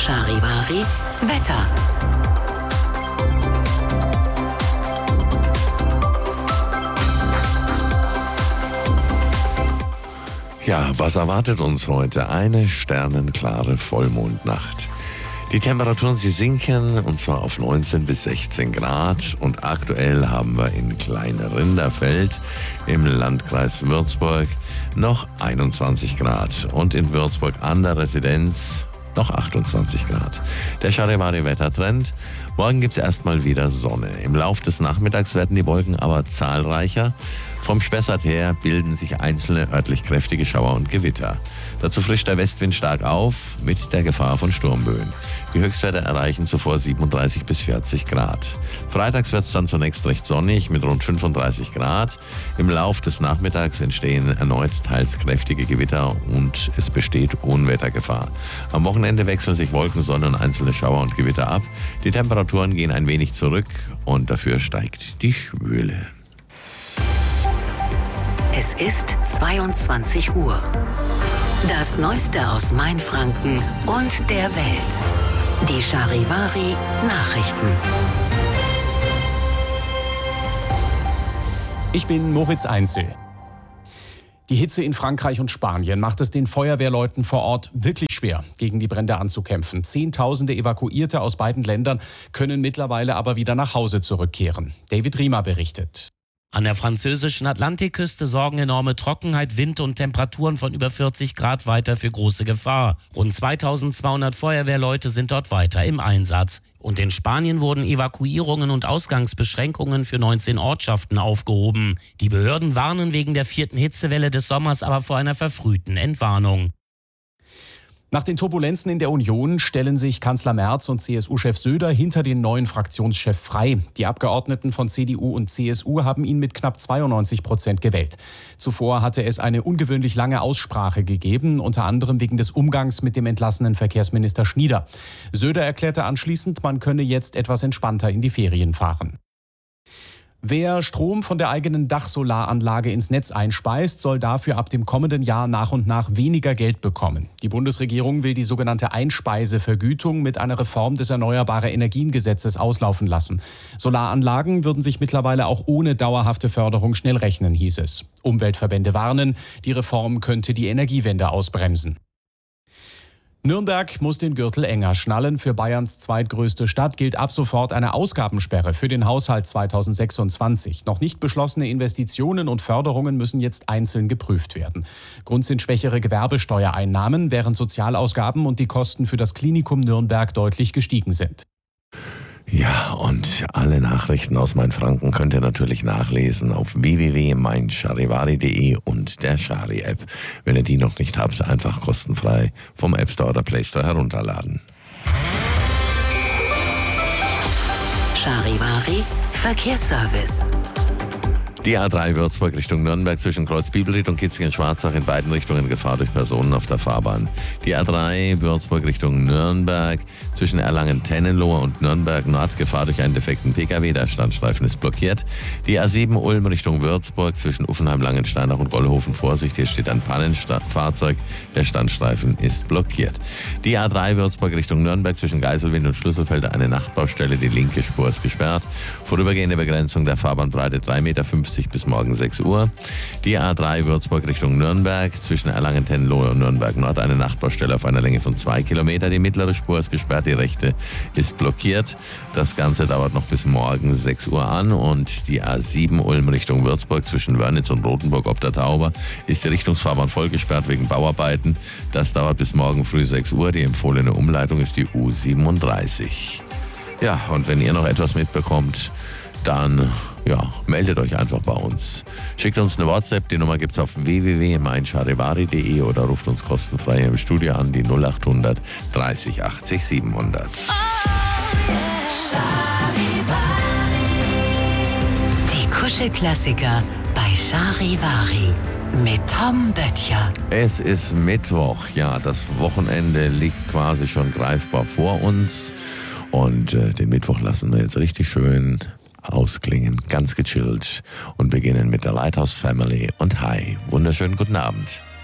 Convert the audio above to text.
Charivari Wetter. Ja, was erwartet uns heute? Eine sternenklare Vollmondnacht. Die Temperaturen, sie sinken, und zwar auf 19 bis 16 Grad. Und aktuell haben wir in Klein-Rinderfeld im Landkreis Würzburg noch 21 Grad. Und in Würzburg an der Residenz noch 28 Grad. Der Charivari-Wettertrend. Morgen gibt es erstmal wieder Sonne. Im Lauf des Nachmittags werden die Wolken aber zahlreicher. Vom Spessart her bilden sich einzelne örtlich kräftige Schauer und Gewitter. Dazu frischt der Westwind stark auf mit der Gefahr von Sturmböen. Die Höchstwerte erreichen zuvor 37 bis 40 Grad. Freitags wird es dann zunächst recht sonnig mit rund 35 Grad. Im Lauf des Nachmittags entstehen erneut teils kräftige Gewitter und es besteht Unwettergefahr. Am Wochenende wechseln sich Wolken, Sonne und einzelne Schauer und Gewitter ab. Die Temperaturen gehen ein wenig zurück und dafür steigt die Schwüle. Es ist 22 Uhr. Das Neueste aus Mainfranken und der Welt. Die Charivari Nachrichten. Ich bin Moritz Einzel. Die Hitze in Frankreich und Spanien macht es den Feuerwehrleuten vor Ort wirklich schwer, gegen die Brände anzukämpfen. Zehntausende Evakuierte aus beiden Ländern können mittlerweile aber wieder nach Hause zurückkehren. David Riemer berichtet. An der französischen Atlantikküste sorgen enorme Trockenheit, Wind und Temperaturen von über 40 Grad weiter für große Gefahr. Rund 2200 Feuerwehrleute sind dort weiter im Einsatz. Und in Spanien wurden Evakuierungen und Ausgangsbeschränkungen für 19 Ortschaften aufgehoben. Die Behörden warnen wegen der 4. Hitzewelle des Sommers aber vor einer verfrühten Entwarnung. Nach den Turbulenzen in der Union stellen sich Kanzler Merz und CSU-Chef Söder hinter den neuen Fraktionschef Frey. Die Abgeordneten von CDU und CSU haben ihn mit knapp 92% gewählt. Zuvor hatte es eine ungewöhnlich lange Aussprache gegeben, unter anderem wegen des Umgangs mit dem entlassenen Verkehrsminister Schnieder. Söder erklärte anschließend, man könne jetzt etwas entspannter in die Ferien fahren. Wer Strom von der eigenen Dachsolaranlage ins Netz einspeist, soll dafür ab dem kommenden Jahr nach und nach weniger Geld bekommen. Die Bundesregierung will die sogenannte Einspeisevergütung mit einer Reform des Erneuerbare-Energien-Gesetzes auslaufen lassen. Solaranlagen würden sich mittlerweile auch ohne dauerhafte Förderung schnell rechnen, hieß es. Umweltverbände warnen, die Reform könnte die Energiewende ausbremsen. Nürnberg muss den Gürtel enger schnallen. Für Bayerns zweitgrößte Stadt gilt ab sofort eine Ausgabensperre für den Haushalt 2026. Noch nicht beschlossene Investitionen und Förderungen müssen jetzt einzeln geprüft werden. Grund sind schwächere Gewerbesteuereinnahmen, während Sozialausgaben und die Kosten für das Klinikum Nürnberg deutlich gestiegen sind. Ja, und alle Nachrichten aus Mainfranken könnt ihr natürlich nachlesen auf www.meincharivari.de und der Chari-App. Wenn ihr die noch nicht habt, einfach kostenfrei vom App Store oder Play Store herunterladen. Charivari Verkehrsservice. Die A3 Würzburg Richtung Nürnberg zwischen Kreuz-Bibelried und Kitzingen-Schwarzach in beiden Richtungen Gefahr durch Personen auf der Fahrbahn. Die A3 Würzburg Richtung Nürnberg zwischen Erlangen-Tennenlohe und Nürnberg Nord Gefahr durch einen defekten Pkw. Der Standstreifen ist blockiert. Die A7 Ulm Richtung Würzburg zwischen Uffenheim, Langensteinach und Gollhofen. Vorsicht, hier steht ein Pannenfahrzeug. Der Standstreifen ist blockiert. Die A3 Würzburg Richtung Nürnberg zwischen Geiselwind und Schlüsselfelder eine Nachtbaustelle. Die linke Spur ist gesperrt. Vorübergehende Begrenzung der Fahrbahnbreite 3,50 Meter bis morgen 6 Uhr. Die A3 Würzburg Richtung Nürnberg zwischen Erlangen-Tennenlohe und Nürnberg Nord eine Nachtbaustelle auf einer Länge von 2 Kilometer. Die mittlere Spur ist gesperrt, die rechte ist blockiert. Das Ganze dauert noch bis morgen 6 Uhr an und die A7 Ulm Richtung Würzburg zwischen Wörnitz und Rothenburg ob der Tauber ist die Richtungsfahrbahn voll gesperrt wegen Bauarbeiten. Das dauert bis morgen früh 6 Uhr. Die empfohlene Umleitung ist die U37. Ja, und wenn ihr noch etwas mitbekommt, dann meldet euch einfach bei uns. Schickt uns eine WhatsApp, die Nummer gibt's auf www.meincharivari.de oder ruft uns kostenfrei im Studio an, die 0800 30 80 700. Die Kuschelklassiker bei Charivari mit Tom Böttcher. Es ist Mittwoch, ja, das Wochenende liegt quasi schon greifbar vor uns und den Mittwoch lassen wir jetzt richtig schön ausklingen, ganz gechillt und beginnen mit der Lighthouse Family und Hi. Wunderschönen guten Abend.